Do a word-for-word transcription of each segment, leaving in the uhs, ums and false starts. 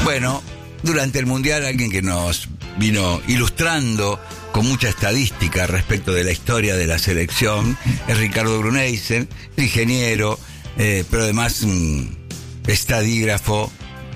Bueno, durante el Mundial, alguien que nos vino ilustrando con mucha estadística respecto de la historia de la selección es Ricardo Bruneiser, ingeniero, eh, pero además un estadígrafo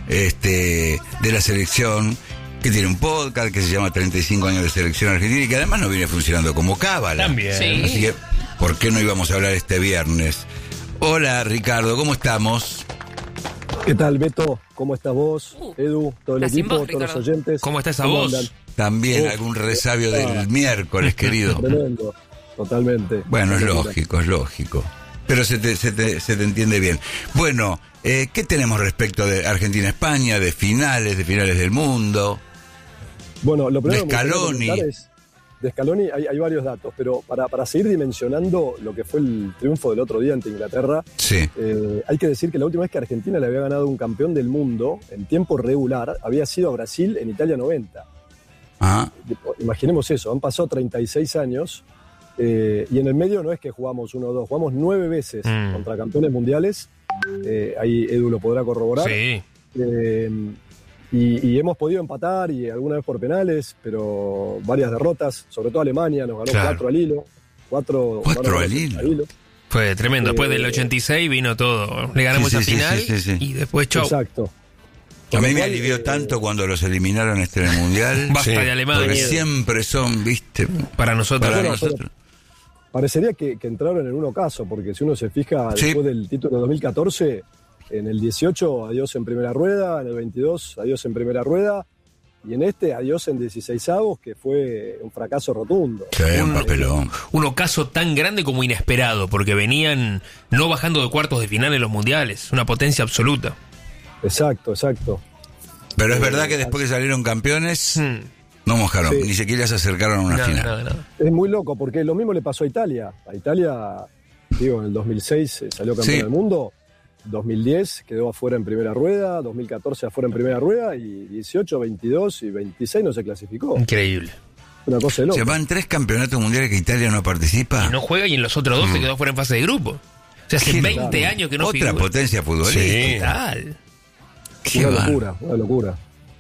este, de la selección, que tiene un podcast que se llama treinta y cinco años de selección argentina y que además no viene funcionando como cábala. También. Sí. Así que, ¿por qué no íbamos a hablar este viernes? Hola, Ricardo, ¿cómo estamos? ¿Qué tal, Beto? ¿Cómo estás vos, Uh, Edu, todo el la sin equipo, voz, todos los Ricardo. oyentes? ¿Cómo está esa ¿Cómo voz? andan? También Uf, algún resabio ah. del miércoles, querido. Tremendo, totalmente. Bueno, es Locura. lógico, es lógico. Pero se te, se te, se te entiende bien. Bueno, eh, ¿qué tenemos respecto de Argentina-España, de finales, de finales del mundo? Bueno, lo primero De que me gustaría Scaloni. comentar es, de Scaloni hay, hay varios datos, pero para, para seguir dimensionando lo que fue el triunfo del otro día ante Inglaterra, Sí. eh, hay que decir que la última vez que Argentina le había ganado un campeón del mundo en tiempo regular había sido a Brasil en Italia noventa. Ah, Imaginemos eso, han pasado treinta y seis años eh, y en el medio no es que jugamos uno o dos, jugamos nueve veces Mm. contra campeones mundiales, eh, ahí Edu lo podrá corroborar. Sí. Eh, y, y hemos podido empatar y alguna vez por penales, pero varias derrotas, sobre todo Alemania, nos ganó Claro. cuatro al hilo. Cuatro, Cuatro ganó al hilo. Fue tremendo. Después Eh, del ochenta y seis vino todo. Le ganamos sí, esa sí, final sí, sí, sí. y después chau. Exacto. a mí lo me cual, alivió eh, tanto cuando los eliminaron este en el Mundial. Basta Sí, de Alemania. Porque siempre son, viste, Para nosotros. para Bueno, nosotros. Parecería que, que entraron en un ocaso, porque si uno se fija, Sí. después del título de dos mil catorce, en el dieciocho, adiós en primera rueda, en el veintidós, adiós en primera rueda, y en este, adiós en dieciseisavos, que fue un fracaso rotundo. Sí, un papelón. Un ocaso tan grande como inesperado, porque venían no bajando de cuartos de final en los mundiales. Una potencia absoluta. Exacto, exacto. Pero es verdad que después que salieron campeones, Hmm. no mojaron, Sí. ni siquiera se acercaron a una Nada, final. nada, nada. Es muy loco, porque lo mismo le pasó a Italia. A Italia, digo, en el dos mil seis eh, salió campeón Sí. del mundo, dos mil diez quedó afuera en primera rueda, dos mil catorce afuera en primera rueda, y dieciocho, veintidós y veintiséis no se clasificó. Increíble. Una cosa de loco. Se van tres campeonatos mundiales que Italia no participa. Y no juega y en los otros dos se quedó fuera en fase de grupo. O sea, hace Qué veinte raro. años que no Otra figura. potencia futbolística. Sí. Total. Qué Una bárbaro. locura, una locura.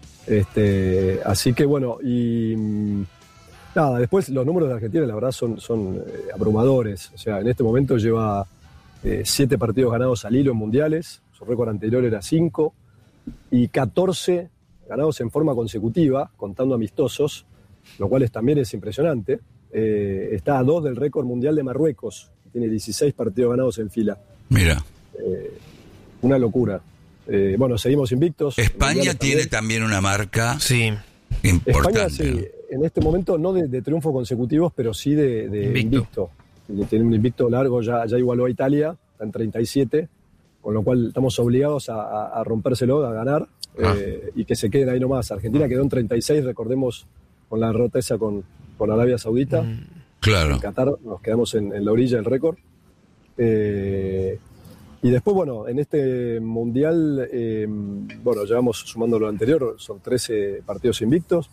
Este, así que bueno, y mm, nada, después los números de Argentina la verdad son, son eh, abrumadores. O sea, en este momento lleva eh, siete partidos ganados al hilo en mundiales, su récord anterior era cinco, y catorce ganados en forma consecutiva, contando amistosos, lo cual es, también es impresionante. Eh, está a dos del récord mundial de Marruecos, que tiene dieciséis partidos ganados en fila. Mira, Una locura. Eh, bueno, seguimos invictos. España Mundiales tiene también. también una marca Sí. importante. España, sí, en este momento no de, de triunfos consecutivos, pero sí de, de Invicto. invicto. Tiene un invicto largo, ya, ya igualó a Italia, está en treinta y siete, con lo cual estamos obligados a, a- a rompérselo, a ganar, Ah. eh, y que se queden ahí nomás. Argentina quedó en treinta y seis, recordemos, con la derrota esa con, con Arabia Saudita. Claro. En Qatar nos quedamos en, en la orilla del récord. Eh, y después, bueno, en este mundial, eh, bueno, llevamos sumando lo anterior, son trece partidos invictos.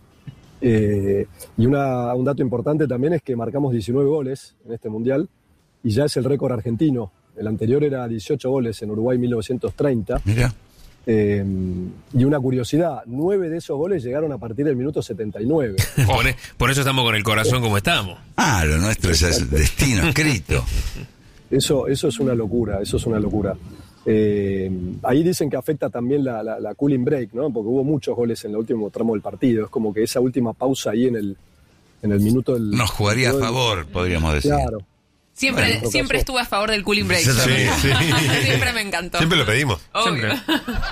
Eh, y una, un dato importante también es que marcamos diecinueve goles en este mundial y ya es el récord argentino. El anterior era dieciocho goles en Uruguay mil novecientos treinta. Mira. Eh, y una curiosidad, nueve de esos goles llegaron a partir del minuto setenta y nueve. Por, e- por eso estamos con el corazón como estamos. Ah, lo nuestro es el destino escrito. Eso, eso es una locura, eso es una locura. Eh, ahí dicen que afecta también la, la, la cooling break, ¿no? Porque hubo muchos goles en el último tramo del partido. Es como que esa última pausa ahí en el, en el minuto del... Nos jugaría a del- favor, podríamos decir. Claro. Siempre, Bueno, siempre pasó. estuve a favor del cooling break. Sí, sí. Siempre me encantó. Siempre lo pedimos. Obvio. Siempre.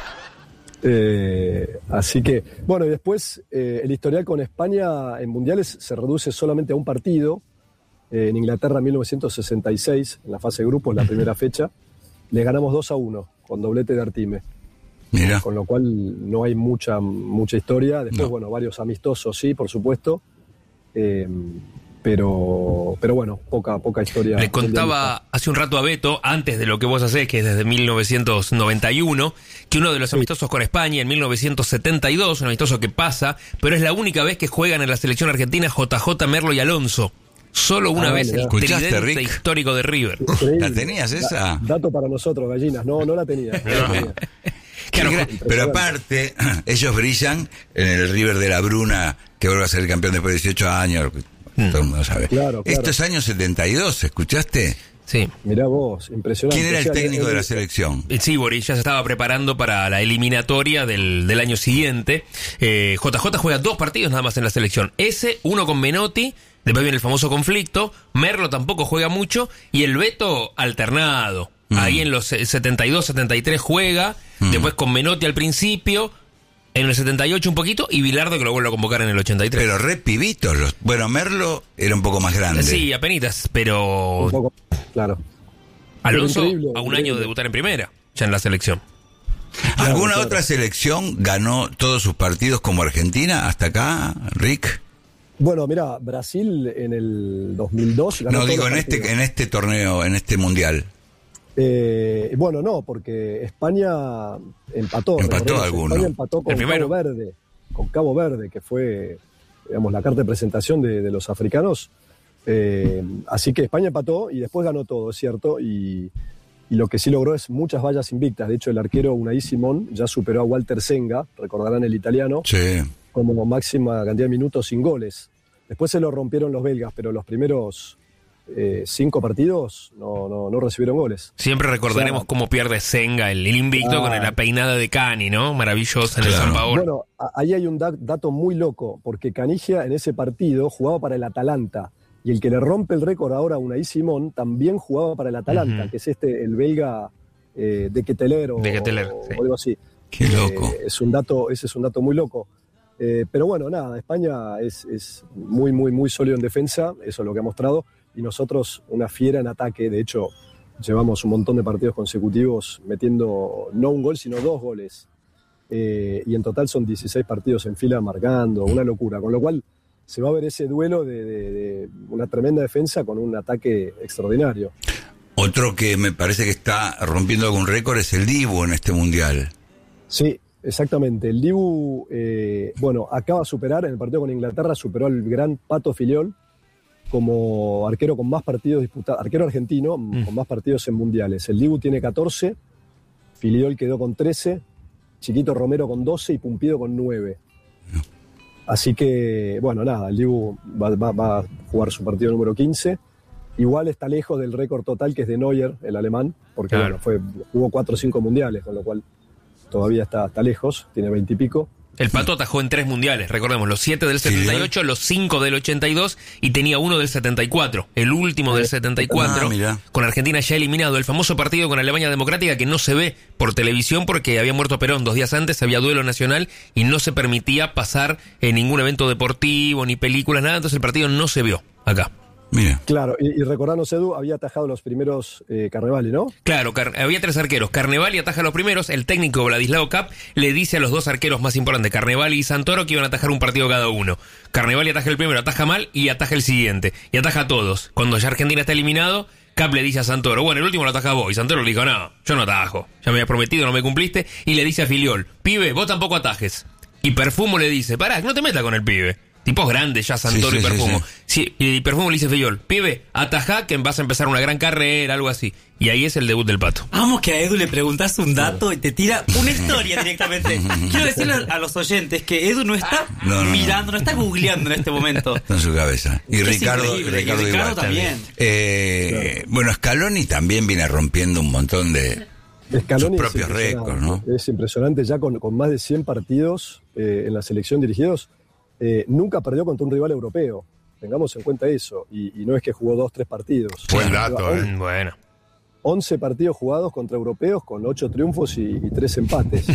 Eh, así que, bueno, y después eh, el historial con España en mundiales se reduce solamente a un partido. Eh, en Inglaterra en mil novecientos sesenta y seis, en la fase de grupos, la primera fecha, le ganamos dos a uno con doblete de Artime. Mira. Con lo cual no hay mucha, mucha historia. Después, No. bueno, varios amistosos, sí, por supuesto. Eh, pero, pero bueno, poca, poca historia. Le contaba hace un rato a Beto, antes de lo que vos hacés, que es desde mil novecientos noventa y uno, que uno de los amistosos con España en mil novecientos setenta y dos, un amistoso que pasa, pero es la única vez que juegan en la selección argentina J J, Merlo y Alonso. Solo una Ah, vez mirá. el ¿Escuchaste, tridente Rick? histórico de River. Increíble. ¿La tenías esa? Da- dato para nosotros, gallinas. No, no la tenía. No la tenía. Que Qué Claro, pero aparte, ellos brillan en el River de la Bruna, que vuelve a ser el campeón después de dieciocho años, mm. todo el mundo sabe. Claro, claro. Esto es año setenta y dos, ¿escuchaste? Sí. Mirá vos, impresionante. ¿Quién era el O sea, técnico el- de la selección? Sí, Boris ya se estaba preparando para la eliminatoria del, del año siguiente. Eh, J J juega dos partidos nada más en la selección. Ese, uno con Menotti, después viene el famoso conflicto. Merlo tampoco juega mucho. Y el Beto alternado. Mm. Ahí en los setenta y dos, setenta y tres juega. Mm. Después con Menotti al principio. En el setenta y ocho un poquito. Y Bilardo que lo vuelve a convocar en el ochenta y tres. Pero re pibitos. Los, bueno, Merlo era un poco más grande. Sí, apenitas. Un Pero poco, claro. Alonso increíble, a un increíble. año de debutar en primera. Ya en la selección. ¿Alguna claro. otra selección ganó todos sus partidos como Argentina hasta acá, Rick? Bueno, mira, Brasil en el dos mil dos ganó No, todos digo los en este, partidos. en este torneo, en este mundial. Eh, bueno, no, porque España empató. Empató recordemos, alguno. España empató con El primero. Cabo Verde, con Cabo Verde, que fue, digamos, la carta de presentación de, de los africanos. Eh, así que España empató y después ganó todo, es cierto, y, y lo que sí logró es muchas vallas invictas. De hecho, el arquero Unai Simón ya superó a Walter Senga, recordarán el italiano, Sí. como máxima cantidad de minutos sin goles. Después se lo rompieron los belgas, pero los primeros eh, cinco partidos no, no, no recibieron goles. Siempre recordaremos O sea, cómo pierde Senga, el, el invicto, Ah. con la peinada de Cani, ¿no? Maravillosa en el Claro. San Paolo. Bueno, a- ahí hay un da- dato muy loco, porque Canigia en ese partido jugaba para el Atalanta, y el que le rompe el récord ahora a Unai Simón también jugaba para el Atalanta, Ujú. que es este, el belga eh, de Keteler o, De Ketelaere, o sí. algo así. Qué loco. Eh, es un dato, ese es un dato muy loco. Eh, pero bueno, nada, España es, es muy, muy, muy sólido en defensa, eso es lo que ha mostrado, y nosotros una fiera en ataque. De hecho, llevamos un montón de partidos consecutivos metiendo no un gol, sino dos goles. Eh, y en total son dieciséis partidos en fila marcando, una locura. Con lo cual se va a ver ese duelo de, de- de una tremenda defensa con un ataque extraordinario. Otro que me parece que está rompiendo algún récord es el Dibu en este mundial. Sí, exactamente. El Dibu, eh, bueno, acaba de superar, en el partido con Inglaterra, superó al gran Pato Filiol como arquero con más partidos disputados, arquero argentino Mm. con más partidos en mundiales. El Dibu tiene catorce, Filiol quedó con trece, Chiquito Romero con doce y Pumpido con nueve. Así que, bueno, nada, el Dibu va, va- va a jugar su partido número quince. Igual está lejos del récord total que es de Neuer, el alemán, porque Claro. bueno, fue, jugó cuatro o cinco mundiales, con lo cual todavía está, está lejos, tiene veinte y pico. El Pato atajó en tres mundiales, recordemos, los siete del setenta y ocho, los cinco del ochenta y dos y tenía uno del setenta y cuatro, el último del setenta y cuatro, Ah, mirá. con Argentina ya eliminado. El famoso partido con Alemania Democrática que no se ve por televisión porque había muerto Perón dos días antes, había duelo nacional y no se permitía pasar en ningún evento deportivo, ni películas, nada, entonces el partido no se vio acá. Mira. Claro, y, y recordarnos, Edu, había atajado los primeros eh, Carnevali, ¿no? Claro, Car- había tres arqueros. Carnevali ataja los primeros. El técnico Vladislao Cap le dice a los dos arqueros más importantes, Carnevali y Santoro, que iban a atajar un partido cada uno. Carnevali ataja el primero, ataja mal y ataja el siguiente. Y ataja a todos. Cuando ya Argentina está eliminado, Cap le dice a Santoro, bueno, el último lo ataja vos. Y Santoro le dijo, no, yo no atajo. Ya me habías prometido, no me cumpliste. Y le dice a Filiol, pibe, vos tampoco atajes. Y Perfumo le dice, pará, no te metas con el pibe. Tipos grandes ya, Santoro Sí, y sí, sí, Perfumo. sí. Sí, y Perfumo le dice a Filiol, pibe, atajá que vas a empezar una gran carrera, algo así. Y ahí es el debut del Pato. Vamos que a Edu le preguntás un dato y te tira una historia directamente. Quiero decirle a los oyentes que Edu no está No, no, no. mirando, no está googleando en este momento. Está en su cabeza. Y Es Ricardo, increíble, y Ricardo, Ricardo igual. también. Eh, Bueno, Scaloni también viene rompiendo un montón de Scaloni sus es propios impresionante, récords, ¿no? Es impresionante, ya con, con más de cien partidos eh, en la selección dirigidos, eh, nunca perdió contra un rival europeo. Tengamos en cuenta eso. Y, y no es que jugó dos, tres partidos. Buen Lleva dato, on- ¿eh? Mm, Bueno. once partidos jugados contra europeos con ocho triunfos y, y tres empates.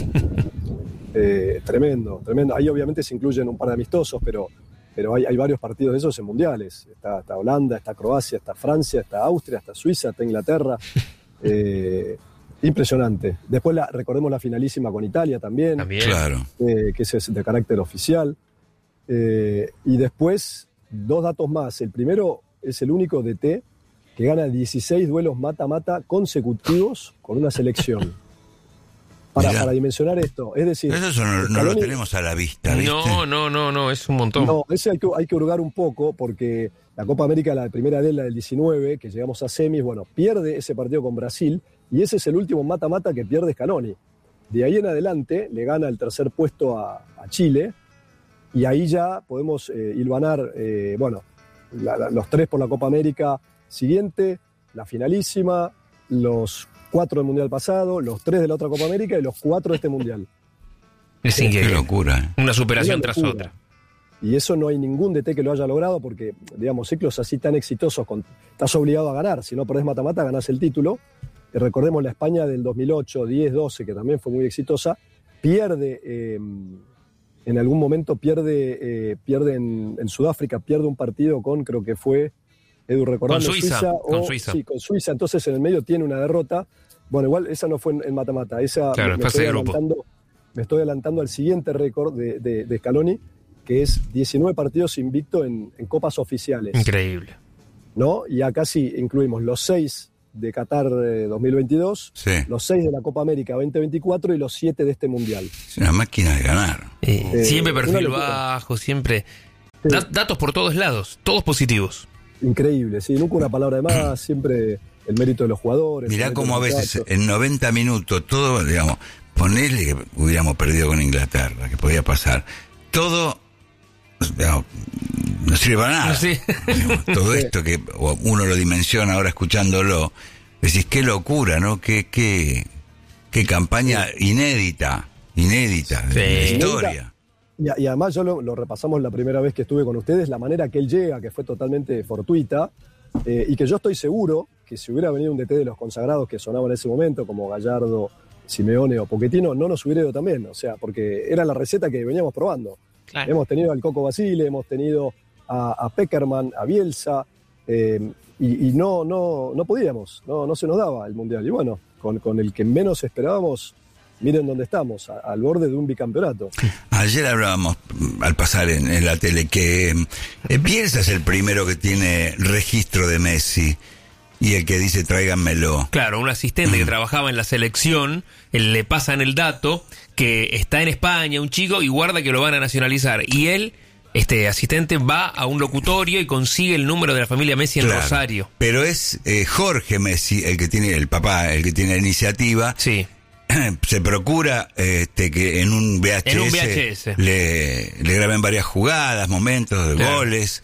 Eh, tremendo, tremendo. Ahí obviamente se incluyen un par de amistosos, pero, pero hay, hay varios partidos de esos en mundiales. Está, está Holanda, está Croacia, está Francia, está Austria, está Suiza, está Inglaterra. Eh, impresionante. Después la, recordemos la finalísima con Italia también, También. Claro. eh, que ese es de carácter oficial. Eh, y después, dos datos más. El primero es el único D T que gana dieciséis duelos mata-mata consecutivos con una selección. Para, Mirá. para dimensionar esto, es decir... Pero eso no, no lo Scaloni- tenemos a la vista, ¿viste? No, no, no, no, es un montón. No, ese hay que, hay que hurgar un poco porque la Copa América, la primera de la del diecinueve, que llegamos a semis, bueno, pierde ese partido con Brasil y ese es el último mata-mata que pierde Scaloni. De ahí en adelante le gana el tercer puesto a, a Chile, y ahí ya podemos eh, hilvanar, eh, bueno, la, la, los tres por la Copa América siguiente, la finalísima, los cuatro del Mundial pasado, los tres de la otra Copa América y los cuatro de este Mundial. Es Qué increíble. locura. ¿eh? Una superación Una tras locura. otra. Y eso no hay ningún D T que lo haya logrado porque, digamos, ciclos así tan exitosos, con, estás obligado a ganar. Si no perdés mata-mata, ganás el título. Y recordemos la España del dos mil ocho, diez, doce, que también fue muy exitosa, pierde, eh, en algún momento pierde, eh, pierde en, en Sudáfrica, pierde un partido con, creo que fue, Edu, recordando, Con Suiza, o, con Suiza. Sí, con Suiza. Entonces en el medio tiene una derrota. Bueno, igual esa no fue en, en mata-mata. Esa Claro, me, me fase estoy de grupo. adelantando, me estoy adelantando al siguiente récord de, de, de Scaloni, que es diecinueve partidos invicto en, en copas oficiales. Increíble. ¿No? Y acá sí incluimos los seis de Qatar eh, dos mil veintidós, Sí. los seis de la Copa América veinte veinticuatro y los siete de este Mundial. Es una máquina de ganar. Eh, Eh, siempre una perfil locura. bajo, siempre. Sí. Da- datos por todos lados, todos positivos. Increíble, sí, nunca una palabra de más, siempre el mérito de los jugadores. el Mirá mérito cómo a de los veces muchachos. en noventa minutos, todo, digamos, ponele que hubiéramos perdido con Inglaterra, que podía pasar. Todo, digamos, no sirve para nada. Sí. Digamos, todo esto que uno lo dimensiona ahora escuchándolo, decís, qué locura, ¿no? Qué, qué, qué campaña inédita, inédita de la Sí. historia. Y, y además yo lo, lo repasamos la primera vez que estuve con ustedes, la manera que él llega, que fue totalmente fortuita, eh, y que yo estoy seguro que si hubiera venido un D T de los consagrados que sonaban en ese momento, como Gallardo, Simeone o Pochettino, no nos hubiera ido tan bien, o sea, porque era la receta que veníamos probando. Claro. Hemos tenido al Coco Basile, hemos tenido a, a Peckerman, a Bielsa, eh, y, y no, no, no podíamos, no, no se nos daba el Mundial. Y bueno, con, con el que menos esperábamos, miren dónde estamos, a- al borde de un bicampeonato. Ayer hablábamos mm, al pasar en, en la tele que eh, Bielsa es el primero que tiene registro de Messi y el que dice tráiganmelo. Claro, un asistente que trabajaba en la selección, él le pasan el dato que está en España, un chico, y guarda que lo van a nacionalizar. Y él, este asistente, va a un locutorio y consigue el número de la familia Messi en Claro. Rosario. Pero es eh, Jorge Messi el que tiene, el papá, el que tiene la iniciativa. Sí. Se procura este que en un V H S, En un V H S. Le, le graben varias jugadas, momentos de Claro. goles,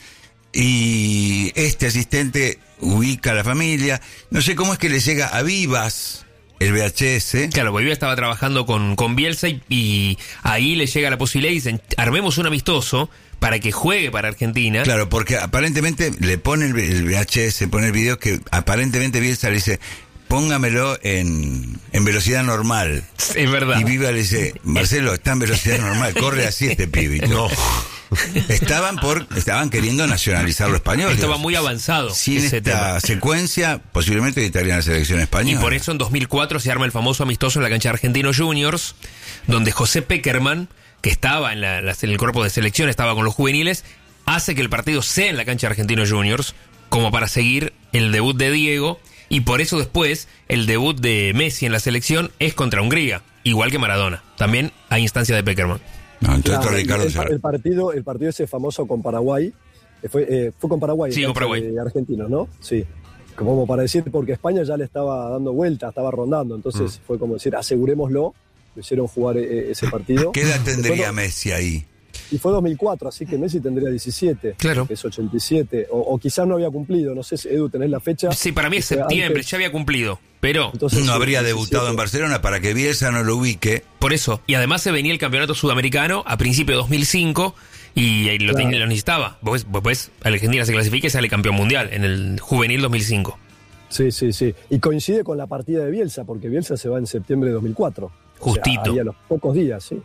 y este asistente ubica a la familia. No sé cómo es que le llega a Vivas el V H S. Claro, Bolivia estaba trabajando con, con Bielsa y, y ahí le llega la posibilidad y dicen, armemos un amistoso para que juegue para Argentina. Claro, porque aparentemente le pone el, el V H S, pone el video que aparentemente Bielsa le dice, póngamelo en, en velocidad normal. Es verdad. Y Viva le dice, Marcelo, está en velocidad normal, corre así este pibito. No. Estaban por, estaban queriendo nacionalizar lo español. Estaba Digo, muy avanzado sin ese esta tema. secuencia, posiblemente estaría la selección Y española. por eso en dos mil cuatro se arma el famoso amistoso en la cancha de Argentinos Juniors, donde José Peckerman, que estaba en, la, la- en el cuerpo de selección, estaba con los juveniles, hace que el partido sea en la cancha de Argentinos Juniors, como para seguir el debut de Diego, y por eso después el debut de Messi en la selección es contra Hungría, igual que Maradona, también a instancia de Peckerman. No, entonces Claro, Ricardo el, se- el partido, el partido ese famoso con Paraguay, eh, fue, eh, fue con Paraguay, Sí, en con cancha Paraguay. de argentinos, ¿no? Sí. Como para decir, porque España ya le estaba dando vuelta, estaba rondando, entonces fue como decir, asegurémoslo, lo hicieron jugar eh, ese partido. ¿Qué edad tendría Después, Messi ahí? Y fue dos mil cuatro, así que Messi tendría diecisiete. Claro. que es ochenta y siete. O, o quizás no había cumplido, no sé si Edu, tenés la fecha. Sí, para mí es Que fue septiembre, antes. ya había cumplido, pero Entonces, No sí, habría diecisiete. debutado en Barcelona para que Bielsa no lo ubique. por eso. Y además se venía el campeonato sudamericano a principios de dos mil cinco y, y lo, Claro. tenía- lo necesitaba. Después, después Argentina se clasifica y sale campeón mundial en el juvenil dos mil cinco. Sí, sí, sí. Y coincide con la partida de Bielsa, porque Bielsa se va en septiembre de dos mil cuatro. Justito. O sea, ahí a los pocos días, sí.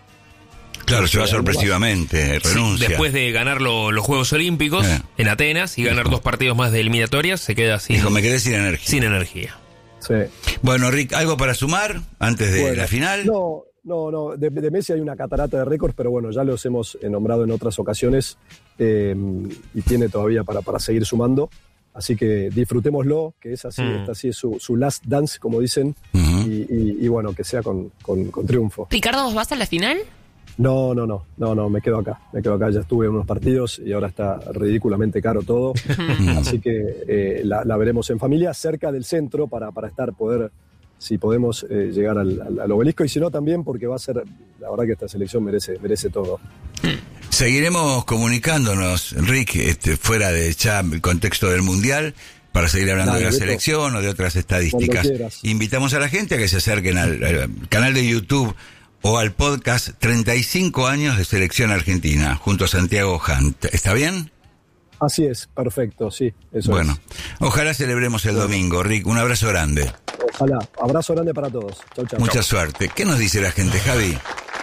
Claro, se va Sí, sorpresivamente, renuncia. Sí, después de ganar lo- los Juegos Olímpicos Eh. en Atenas y ganar dos partidos más de eliminatorias, se queda sin, Dijo, me quedé sin energía. sin energía. Sí. Bueno, Rick, ¿algo para sumar antes de Bueno, la final? No, no, no. De, de Messi hay una catarata de récords, pero bueno, ya los hemos eh, nombrado en otras ocasiones eh, y tiene todavía para, para seguir sumando. Así que disfrutémoslo, que es así, Mm. esta sí es su, su last dance, como dicen, Ujú. y, y- y bueno, que sea con, con- con triunfo. Ricardo, ¿vos vas a la final? No, no, no, no, no, me quedo acá, me quedo acá, ya estuve en unos partidos y ahora está ridículamente caro todo, así que eh, la, la veremos en familia, cerca del centro para, para estar, poder si podemos eh, llegar al, al, al obelisco, y si no también porque va a ser, la verdad que esta selección merece, merece todo. Seguiremos comunicándonos, Rick, este, fuera de ya el contexto del Mundial, para seguir hablando Dale, de la Beto. selección o de otras estadísticas. Cuando quieras. Invitamos a la gente a que se acerquen al, al canal de YouTube o al podcast treinta y cinco años de Selección Argentina, junto a Santiago Hunt. ¿Está bien? Así es, perfecto, sí, eso Bueno, es. ojalá celebremos el domingo, Rick. Un abrazo grande. Ojalá. Abrazo grande para todos. Chau, chau. Mucha suerte. ¿Qué nos dice la gente, Javi?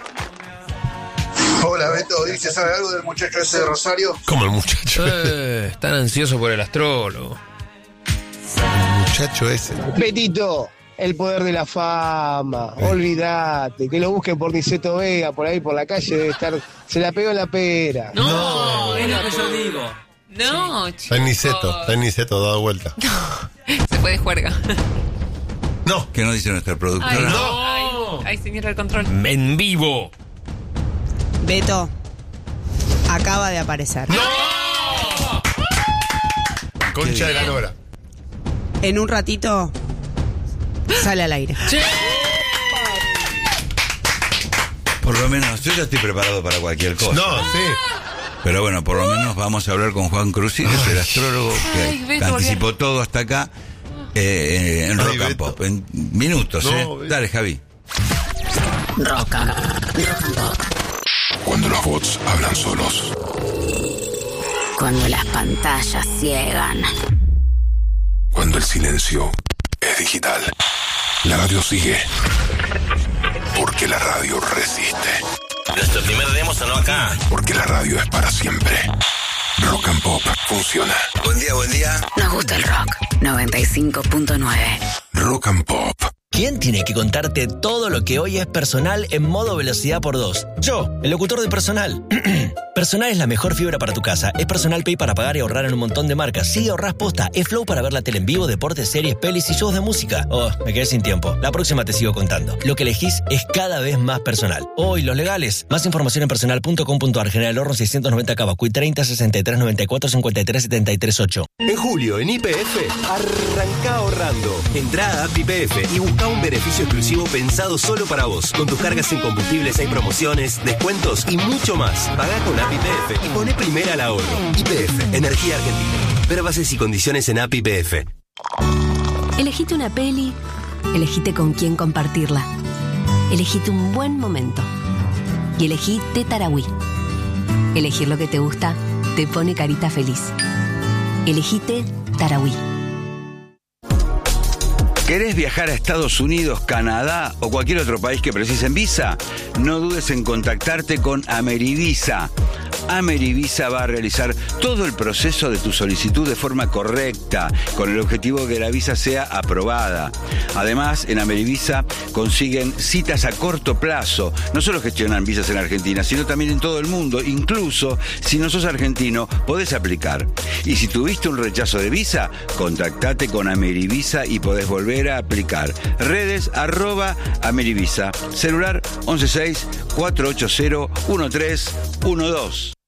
Hola Beto, ¿dice sabe algo del muchacho ese de Rosario? Como el muchacho. Eh, están ansiosos por el astrólogo. El muchacho ese. Betito, el poder de la fama, olvídate, que lo busquen por Niceto Vega, por ahí por la calle debe estar, se la pegó en la pera. No, Es lo que yo digo. No, Está en Niceto, está en Niceto, dado vuelta. Se fue de juerga. No. ¿Qué nos dice nuestra Ay, productora? no. Ay, ay, señor del control. En vivo. Beto, acaba de aparecer. Concha de la Nora. En un ratito sale al aire. Por lo menos, yo ya estoy preparado para cualquier cosa. No, sí. Pero bueno, por lo menos vamos a hablar con Juan Cruz, que es el astrólogo que Ay, Beto, anticipó todo hasta acá eh, en Ay, Rock and Beto. Pop. En minutos, No, ¿eh? Beto. Dale, Javi. Cuando los bots hablan solos. Cuando las pantallas ciegan. Cuando el silencio es digital. La radio sigue. Porque la radio resiste. Nuestro primer demo sonó acá. Porque la radio es para siempre. Rock and Pop funciona. Buen día, buen día. Nos gusta el rock. noventa y cinco punto nueve. Rock and Pop. ¿Quién tiene que contarte todo lo que hoy es Personal en modo velocidad por dos? Yo, el locutor de Personal. Personal es la mejor fibra para tu casa. Es Personal Pay para pagar y ahorrar en un montón de marcas. Sí, ahorrás posta. Es Flow para ver la tele en vivo, deportes, series, pelis y shows de música. Oh, me quedé sin tiempo. La próxima te sigo contando. Lo que elegís es cada vez más personal. Oh, y los legales. Más información en personal punto com punto ar. General Horno seiscientos noventa Cavacuy treinta sesenta y tres noventa y cuatro cincuenta y tres setenta y tres ocho. En julio, en Y P F, arranca ahorrando. Entrá a app Y P F y busca un beneficio exclusivo pensado solo para vos. Con tus cargas en combustibles hay promociones, descuentos y mucho más. Pagá con app Y P F y poné primera al ahorro. Y P F, Energía Argentina. Ver bases y condiciones en app Y P F. Elegite una peli, elegite con quién compartirla. Elegite un buen momento. Y elegí Té Tarahui. Elegir lo que te gusta te pone carita feliz. Elegite Tarahui. ¿Querés viajar a Estados Unidos, Canadá o cualquier otro país que precisen visa? No dudes en contactarte con Amerivisa. Amerivisa va a realizar todo el proceso de tu solicitud de forma correcta, con el objetivo de que la visa sea aprobada. Además, en Amerivisa consiguen citas a corto plazo. No solo gestionan visas en Argentina, sino también en todo el mundo. Incluso, si no sos argentino, podés aplicar. Y si tuviste un rechazo de visa, contactate con Amerivisa y podés volver a aplicar. Redes arroba Amerivisa. Celular once seis cuatro ocho cero uno tres uno dos.